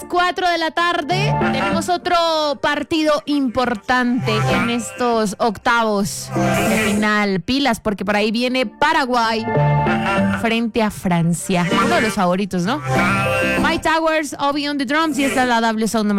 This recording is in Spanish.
4 de la tarde tenemos otro partido importante en estos octavos de final. Pilas, porque por ahí viene Paraguay frente a Francia. Uno de los favoritos, ¿no? My Towers, Obi on the drums, y esta es la doble sound número